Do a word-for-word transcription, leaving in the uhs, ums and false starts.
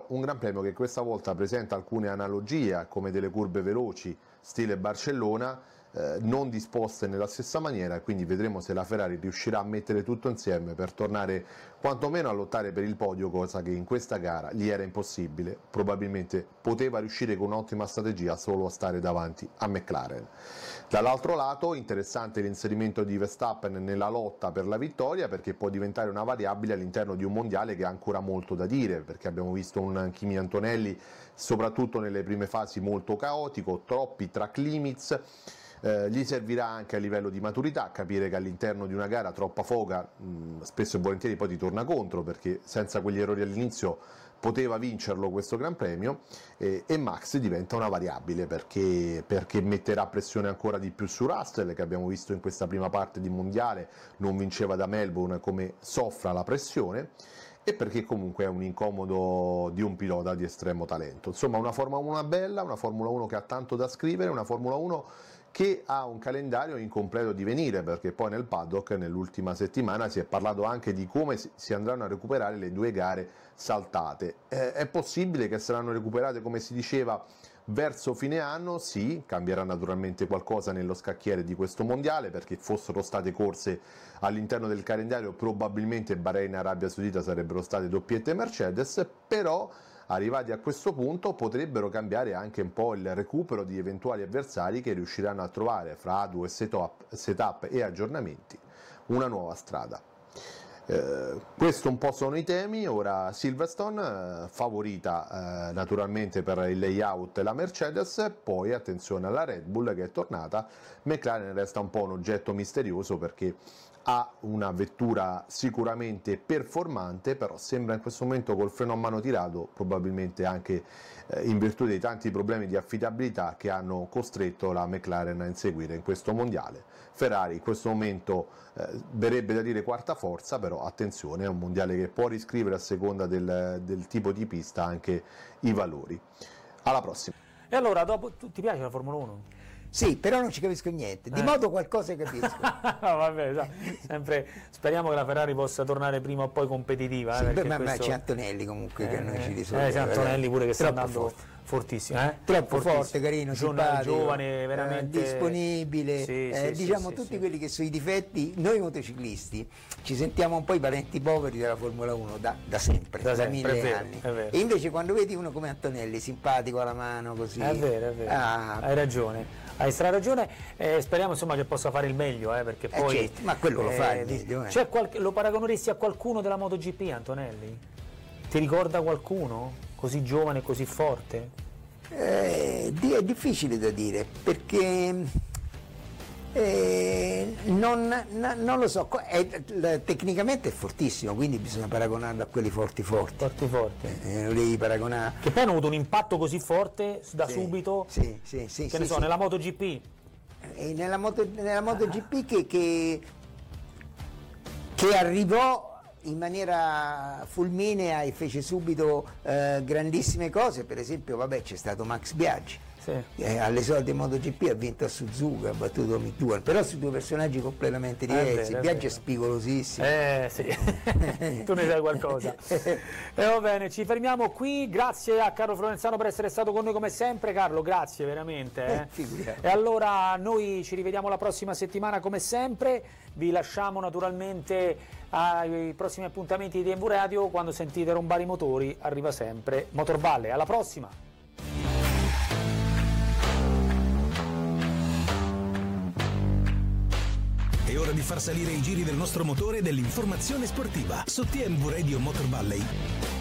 un Gran Premio che questa volta presenta alcune analogie come delle curve veloci stile Barcellona, eh, non disposte nella stessa maniera, e quindi vedremo se la Ferrari riuscirà a mettere tutto insieme per tornare quantomeno a lottare per il podio, cosa che in questa gara gli era impossibile. Probabilmente poteva riuscire con un'ottima strategia solo a stare davanti a McLaren. Dall'altro lato interessante l'inserimento di Verstappen nella lotta per la vittoria, perché può diventare una variabile all'interno di un mondiale che ha ancora molto da dire, perché abbiamo visto un Kimi Antonelli soprattutto nelle prime fasi molto caotico, troppi track limits. Eh, gli servirà anche a livello di maturità capire che all'interno di una gara troppa foga mh, spesso e volentieri poi ti torna contro, perché senza quegli errori all'inizio poteva vincerlo questo Gran Premio, eh, e Max diventa una variabile perché, perché metterà pressione ancora di più su Russell, che abbiamo visto in questa prima parte di mondiale non vinceva da Melbourne, come soffra la pressione, e perché comunque è un incomodo di un pilota di estremo talento. Insomma, una Formula uno bella, una Formula uno che ha tanto da scrivere, una Formula uno che ha un calendario in completo divenire, perché poi nel paddock nell'ultima settimana si è parlato anche di come si andranno a recuperare le due gare saltate. Eh, è possibile che saranno recuperate, come si diceva, verso fine anno? Sì, cambierà naturalmente qualcosa nello scacchiere di questo mondiale, perché fossero state corse all'interno del calendario probabilmente Bahrain e Arabia Saudita sarebbero state doppiette Mercedes, però arrivati a questo punto potrebbero cambiare anche un po' il recupero di eventuali avversari che riusciranno a trovare fra due setup, setup e aggiornamenti una nuova strada. Eh, questo un po' sono i temi. Ora Silverstone, eh, favorita eh, naturalmente per il layout la Mercedes, poi attenzione alla Red Bull che è tornata. McLaren resta un po' un oggetto misterioso perché ha una vettura sicuramente performante, però sembra in questo momento col freno a mano tirato, probabilmente anche eh, in virtù dei tanti problemi di affidabilità che hanno costretto la McLaren a inseguire in questo mondiale. Ferrari in questo momento eh, verrebbe da dire quarta forza, però attenzione, è un mondiale che può riscrivere a seconda del, del tipo di pista anche i valori. Alla prossima. E allora, dopo, tu, ti piace la Formula uno? Sì, però non ci capisco niente, di eh. moto qualcosa capisco. No, vabbè, no. Sempre, speriamo che la Ferrari possa tornare prima o poi competitiva. Sì, eh, beh, ma, questo... ma c'è Antonelli comunque eh, che non ci risolve. Eh, c'è Antonelli pure che sta andando forte. fortissimo. Eh? Troppo fortissimo. forte, carino, giovane, simpatico, giovane, veramente eh, disponibile, sì, eh, sì, diciamo sì, tutti sì. quelli che sono i difetti. Noi motociclisti ci sentiamo un po' i parenti poveri della Formula uno da, da sempre, da, da sempre, mille è vero, anni. È vero. E invece quando vedi uno come Antonelli, simpatico alla mano così. È vero, è vero. Ah, hai ragione. Hai stra ragione, eh, speriamo insomma che possa fare il meglio, eh, perché poi... Eh certo, ma quello lo eh, fa il meglio. Eh. C'è qualche, lo paragoneresti a qualcuno della MotoGP, Antonelli? Ti ricorda qualcuno così giovane e così forte? Eh, è difficile da dire, perché eh, non, no, non lo so, è, tecnicamente è fortissimo, quindi bisogna paragonarlo a quelli forti forti. Forti forti. Eh, lo devi paragonare. Che poi hanno avuto un impatto così forte da sì, subito, sì, sì, sì, che sì, ne so, sì. nella MotoGP. E nella, moto, nella MotoGP che, che, che arrivò in maniera fulminea e fece subito eh, grandissime cose. Per esempio, vabbè, c'è stato Max Biaggi, sì. eh, alle solite MotoGP ha vinto a Suzuka, ha battuto Mick Doohan, però su due personaggi completamente diversi. È Biaggi è spigolosissimo. Eh sì, tu ne sai qualcosa. E va bene, ci fermiamo qui. Grazie a Carlo Florenzano per essere stato con noi come sempre. Carlo, grazie veramente. Eh. Eh, e allora noi ci rivediamo la prossima settimana come sempre. Vi lasciamo naturalmente ai prossimi appuntamenti di D M V Radio. Quando sentite rombare i motori arriva sempre Motorvalle. Alla prossima! È ora di far salire i giri del nostro motore e dell'informazione sportiva su D M V Radio Motor Valley.